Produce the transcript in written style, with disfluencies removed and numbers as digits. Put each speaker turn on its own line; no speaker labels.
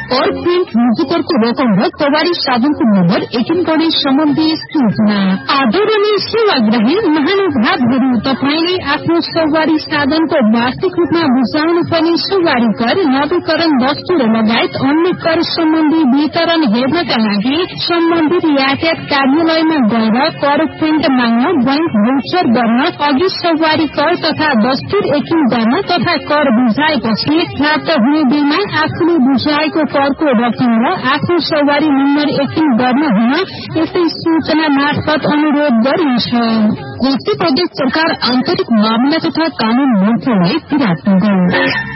कर प्रिन्ट मुजुकरको रकम र सवारी साधनको नम्बर 18 गर्ने सम्बन्धी सूचना। आदरणीय सेवाग्राही महानुभावहरू, तपाईले आफ्नो सवारी साधनको वार्षिक रूपमा बुझाउनु पर्ने सवारी कर, नवीकरण दस्तुर लगायत अन्य कर सम्बन्धी वितरण हेर्नका लागि सम्बन्धित यातायात कार्यालयमा गएर कर प्रिन्ट माग्न, बैंक भौचर गर्न, अघि सवारी कर तथा दस्तुर एकिन गर्न तथा कर बुझाएपछि प्राप्त हुने बिलमा आफूले बुझाएको करको रकम र आफ्नो सवारी नम्बर एकिन गर्न हुन यस्तै सूचना मार्फत अनुरोध गरिन्छ। कोशी प्रदेश सरकार आन्तरिक मामला तथा कानून मन्त्रालय विराटनगर।